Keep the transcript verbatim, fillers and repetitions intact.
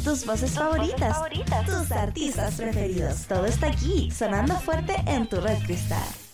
tus voces favoritas, tus artistas preferidos. Todo está aquí, sonando fuerte en tu Red Cristal.